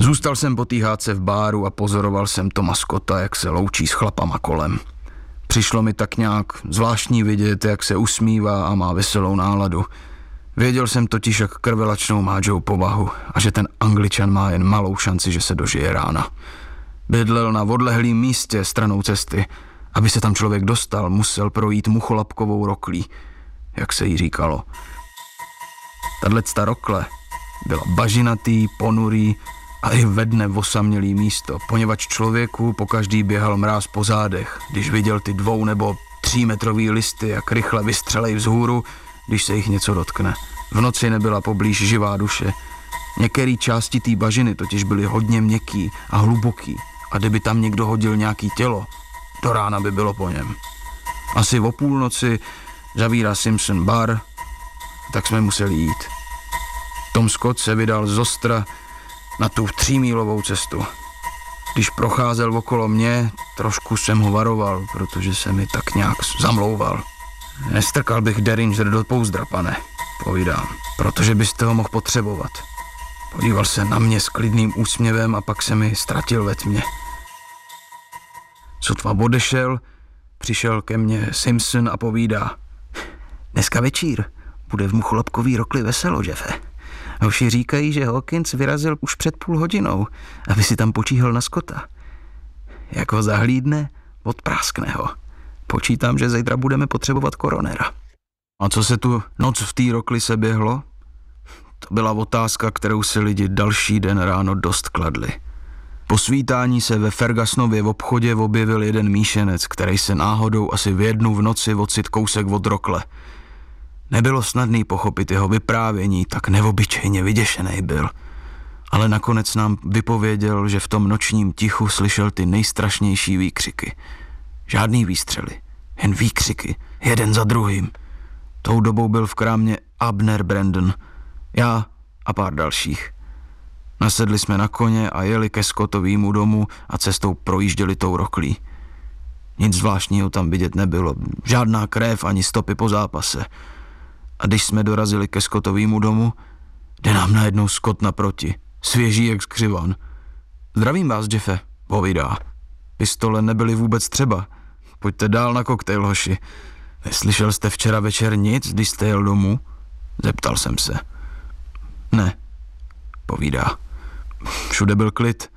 Zůstal jsem po té hádce v báru a pozoroval jsem Toma Scotta, jak se loučí s chlapama kolem. Přišlo mi tak nějak zvláštní vidět, jak se usmívá a má veselou náladu. Věděl jsem totiž, jak krvelačnou má Joe povahu a že ten Angličan má jen malou šanci, že se dožije rána. Bydlel na odlehlým místě stranou cesty. Aby se tam člověk dostal, musel projít mucholapkovou roklí, jak se jí říkalo. Tato rokle byla bažinatý, ponurý a i ve dne osamělý místo, poněvadž člověku pokaždý běhal mráz po zádech, když viděl ty 2 nebo 3 metrový listy, jak rychle vystřelej vzhůru, když se jich něco dotkne. V noci nebyla poblíž živá duše. Některé části té bažiny totiž byly hodně měkký a hluboký a kdyby tam někdo hodil nějaký tělo, do rána by bylo po něm. Asi o půlnoci zavírá Simpson bar, tak jsme museli jít. Tom Scott se vydal z Ostra na tu 3mílovou cestu. Když procházel okolo mě, trošku jsem ho varoval, protože se mi tak nějak zamlouval. Nestrkal bych Derringer do pouzdra, pane, povídám, protože byste ho mohl potřebovat. Podíval se na mě s klidným úsměvem a pak se mi ztratil ve tmě. Sotva odešel, přišel ke mně Simpson a povídá: dneska večír bude v mucholapkový rokli veselo, Jeffe. Hoši říkají, že Hawkins vyrazil už před půl hodinou, aby si tam počíhal na Scotta. Jak ho zahlídne, odpráskne ho. Počítám, že zítra budeme potřebovat koronera. A co se tu noc v té rokli se běhlo? To byla otázka, kterou si lidi další den ráno dost kladli. Po svítání se ve Fergusonově v obchodě objevil jeden míšenec, který se náhodou asi v 1 v noci ocit kousek od rokle. Nebylo snadný pochopit jeho vyprávění, tak neobyčejně vyděšený byl. Ale nakonec nám vypověděl, že v tom nočním tichu slyšel ty nejstrašnější výkřiky. Žádný výstřely, jen výkřiky, jeden za druhým. Tou dobou byl v krámě Abner Brandon, já a pár dalších. Nasedli jsme na koně a jeli ke Scottovému domu a cestou projížděli tou roklí. Nic zvláštního tam vidět nebylo, žádná krev ani stopy po zápase. A když jsme dorazili ke Scottovému domu, jde nám najednou Scott naproti, svěží jak skřivan. Zdravím vás, Jeffe, povídá. Pistole nebyly vůbec třeba. Pojďte dál na koktejl, hoši. Neslyšel jste včera večer nic, když jste jel domů? Zeptal jsem se. Ne, povídá. Všude byl klid.